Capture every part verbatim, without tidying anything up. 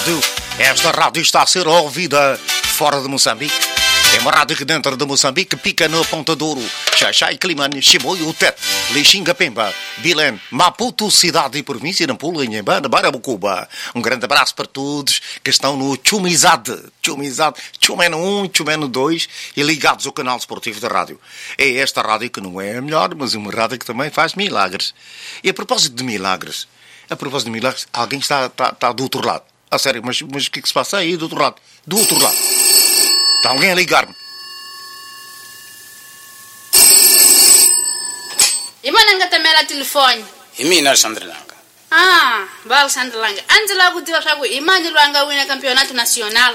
rádio, esta rádio está a ser ouvida fora de Moçambique. É uma rádio que dentro de Moçambique pica na Ponta Douro, Xaxai, Climane, Chimoio, Tete, Lixinga, Pemba, Bilém, Maputo, cidade e província, Nampula, Inhambane, Barabucuba. Um grande abraço para todos que estão no Chumizade, Chumizade, Chumeno um, Chumeno dois e ligados ao canal esportivo da rádio. É esta rádio que não é a melhor, mas uma rádio que também faz milagres. E a propósito de milagres, a propósito de milagres, alguém está, está, está do outro lado. A sério, mas, mas o que é que se passa aí do outro lado? Do outro lado. Está alguém a ligar-me? E mananga também era telefone. E mina Sandrelanga. Ah, bal Sandrelanga. Antes lá que tive chago, imani Luanga wina campeonato nacional.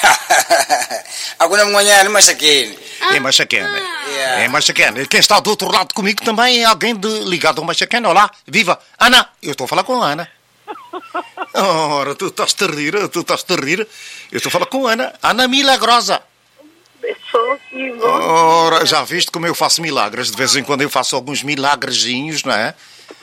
Agora manhã não mais aqui. É Machaquena. É Machaquena. Quem está do outro lado comigo também é alguém de, ligado ao Machaquena. Olá, viva. Ana, eu estou a falar com a Ana. Ora, tu estás-te a rir, tu estás-te a rir. Eu estou a falar com a Ana. Ana Milagrosa. Sou vivo. Ora, já viste como eu faço milagres? De vez em quando eu faço alguns milagrezinhos, não é?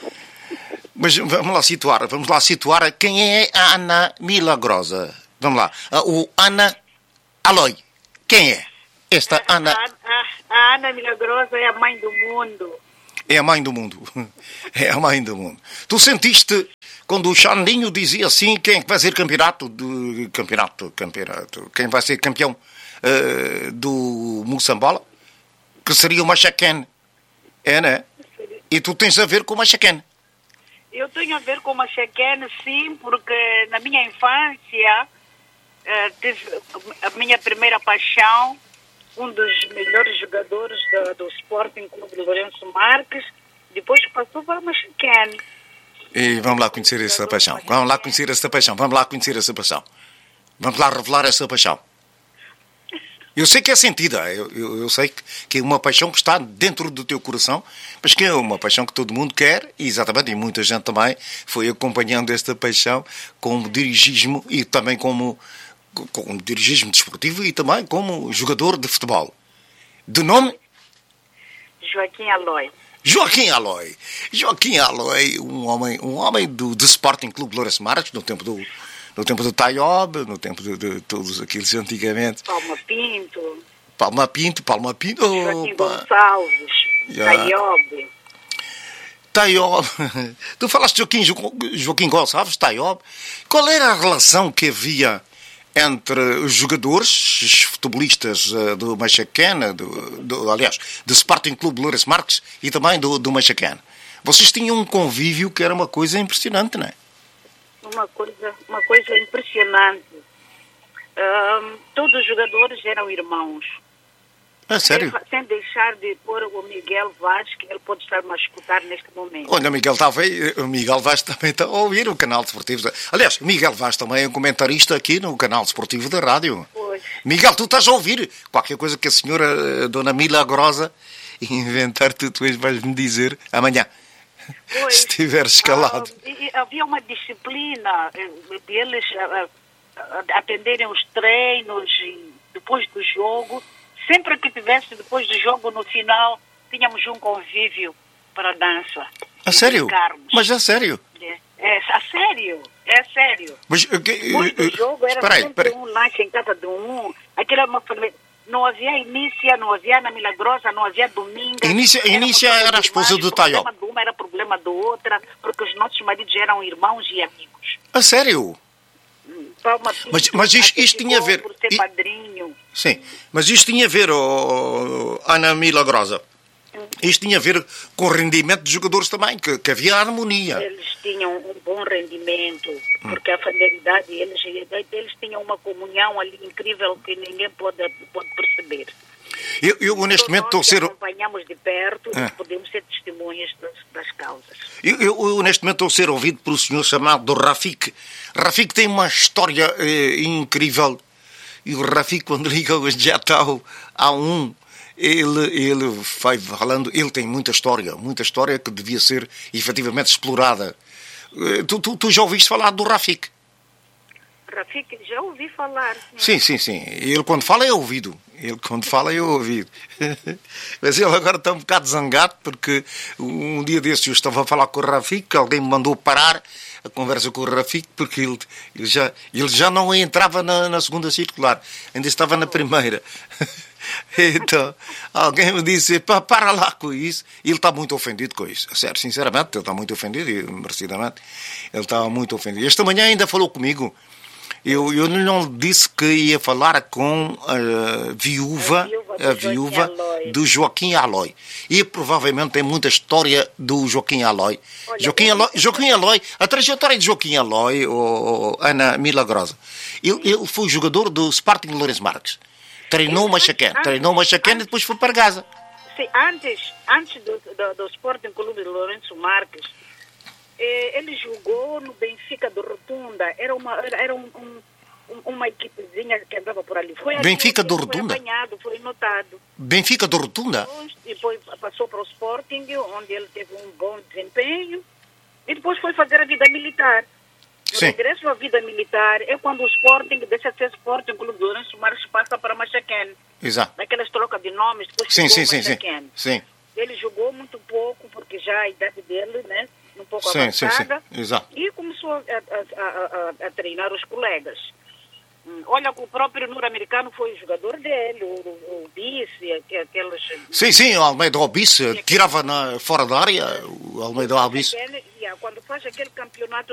Mas vamos lá situar, vamos lá situar quem é a Ana Milagrosa. Vamos lá. O Ana Aloy. Quem é? Esta Ana... A, a, a Ana Milagrosa é a mãe do mundo. É a mãe do mundo. É a mãe do mundo. Tu sentiste quando o Xandinho dizia assim, quem vai ser campeonato de campeonato, campeonato, quem vai ser campeão uh, do Moçambola, que seria o Machaquene. É, né? E tu tens a ver com o Machaquene. Eu tenho a ver com o Machaquene, sim, porque na minha infância uh, tive a minha primeira paixão, um dos melhores jogadores do, do Sporting Clube Lourenço Marques, depois passou para o Machaquene. E vamos lá conhecer essa paixão. Vamos lá conhecer essa paixão. Vamos lá conhecer essa paixão. Vamos lá revelar essa paixão. Eu sei que é sentida. Eu, eu, eu sei que é uma paixão que está dentro do teu coração, mas que é uma paixão que todo mundo quer, e exatamente, e muita gente também foi acompanhando esta paixão como dirigismo e também como, como dirigismo desportivo e também como jogador de futebol. De nome? Joaquim Aloy. Joaquim Aloy. Joaquim Aloy, um homem, um homem do, do Sporting Clube Lourenço Marques, no tempo do, no tempo do Taiob, no tempo de, de todos aqueles antigamente. Palma Pinto. Palma Pinto, Palma Pinto. Joaquim Opa. Gonçalves. Yeah. Taiob. Taiob. Tu falaste de Joaquim, Joaquim Gonçalves, Taiob. Qual era a relação que havia entre os jogadores, os futebolistas uh, do Machaquena, do, do, aliás, do Sporting Clube Lourenço Marques e também do, do Machaquena? Vocês tinham um convívio que era uma coisa impressionante, não é? Uma coisa, uma coisa impressionante. Um, todos os jogadores eram irmãos. É sério? Sem, sem deixar de pôr o Miguel Vaz, que ele pode estar-me a escutar neste momento. Olha, o Miguel, está a o Miguel Vaz também está a ouvir o canal desportivo. Aliás, o Miguel Vaz também é um comentarista aqui no canal desportivo da rádio. Pois. Miguel, tu estás a ouvir qualquer coisa que a senhora, a dona Milagrosa, inventar, tu, tu vais-me dizer amanhã. Pois. Se estiveres escalado. Ah, e, e havia uma disciplina deles uh, uh, atenderem os treinos e depois do jogo. Sempre que tivesse depois do jogo, no final, tínhamos um convívio para a dança. A sério? Brincarmos. Mas a sério? É, é a sério, é sério. Mas, uh, Depois do uh, jogo era espera aí, sempre espera aí. um lanche em casa de um. Aquilo era uma... Não havia Inícia, não havia Ana Milagrosa, não havia Dominga. Inícia, Era Inícia uma coisa era a de esposa mais, do Taiob. problema de uma era problema da outra, porque os nossos maridos eram irmãos e amigos. A sério? Palma Mas- Pinto, mas isto- até isto tinha a ficou ver- por ser i- padrinho. Sim. Mas isto tinha a ver, oh, Ana Milagrosa, isto tinha a ver com o rendimento dos jogadores também, que, que havia harmonia. Eles tinham um bom rendimento, porque a familiaridade, eles, eles tinham uma comunhão ali incrível que ninguém pode, pode perceber. Eu, eu neste momento estou a Nós ser... que acompanhamos de perto, Ah. podemos ser testemunhas das, das causas. Eu, eu, eu, neste momento estou a ser ouvido por um senhor chamado Rafik. Rafik tem uma história eh, incrível. E o Rafik, quando liga o jet ao A um, ele, ele vai falando... Ele tem muita história, muita história que devia ser efetivamente explorada. Eh, Tu, tu, tu já ouviste falar do Rafik? Rafik, já ouvi falar. Sim, sim, sim. Ele quando fala é ouvido. Ele quando fala é ouvido. Mas ele agora está um bocado zangado porque um dia desses eu estava a falar com o Rafik, alguém me mandou parar a conversa com o Rafik, porque ele, ele, já, ele já não entrava na, na segunda circular, ainda estava na primeira. Então, alguém me disse, pá, para lá com isso. E ele está muito ofendido com isso. Sério, sinceramente, ele está muito ofendido, e merecidamente, ele está muito ofendido. Esta manhã ainda falou comigo. Eu, eu não disse que ia falar com a viúva, a viúva do Joaquim Aloy. E provavelmente tem muita história do Joaquim Aloy. Olha, Joaquim Aloy, Joaquim Aloy, a trajetória de Joaquim Aloy, ou Ana Milagrosa. Ele, ele foi jogador do Sporting Lourenço Marques. Treinou o Machaquén, treinou o Machaquén e depois foi para Gaza. Sim, antes, antes do, do, do Sporting Clube de Lourenço Marques, eh, ele jogou no Benfica do Rotunda. Era uma, era um, um, uma equipezinha que andava por ali. Foi Benfica ali, do foi Rotunda? apanhado, foi notado. Benfica do Rotunda? E depois passou para o Sporting, onde ele teve um bom desempenho. E depois foi fazer a vida militar. O Sim. regresso à vida militar é quando o Sporting deixa de ser Sporting Clube de Lourenço Marques, passa para Machaquén. Exato. Naquelas trocas de nomes, depois Sim, ficou sim, sim, Machaquén. sim. Ele jogou muito pouco, porque já a idade dele, né, um pouco Sim, sim, avançada. sim. Exato. E começou a, a, a, a, a treinar os colegas. Hum, Olha, o próprio Nur-Americano foi jogador dele, o, o, o Bice, aqueles... Sim, sim, o Almeida Albice tirava na, fora da área, o Almeida Albice. Aquele, yeah, quando faz aquele campeonato